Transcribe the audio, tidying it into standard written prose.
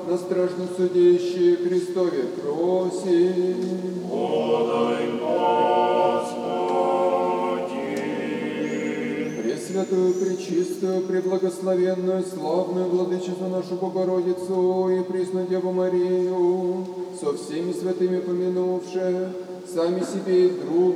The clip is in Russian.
на страшном судище Христове просим. Подай, Господи. Пресвятую, пречистую, преблагословенную, славную Владычицу нашу Богородицу и пресную Деву Марию, со всеми святыми помянувши, сами себе и друг